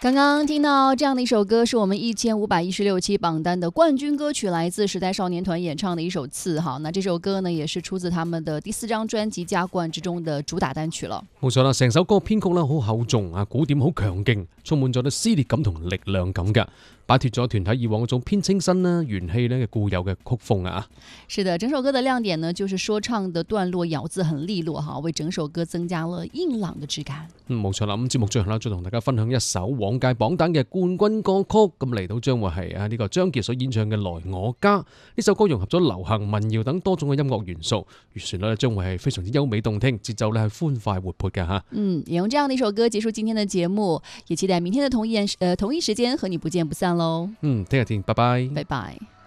刚刚听到这样的一首歌，是我们1516期榜单的冠軍歌曲，來自時代少年團演唱的一首《刺》哈。那這首歌呢，也是出自他們的第4張專輯《加冠》之中的主打單曲了。 冇錯啦，成首歌編曲咧好厚重啊，鼓點好強勁，充滿咗啲撕裂感同力量感嘅，擺脫咗團體以往嗰種偏清新啦、元氣咧嘅固有嘅曲風啊。 是的，整首歌的亮點呢，就是說唱的段落咬字很利落哈，為整首歌增加了硬朗的質感。 冇錯啦，咁節目最後啦，再同大家分享一首往屆榜單嘅冠軍歌曲，咁嚟到將會係呢個張傑所演唱嘅《來我家》。呢首歌融合咗流行、民謠等多種嘅音樂元素，旋律咧將會係非常之優美動聽，節奏咧係歡快活潑嘅嚇。 也用這樣的一首歌結束今天的節目，也期待明天的同一時間和你不見不散嘍。 聽日見，拜拜。 拜拜。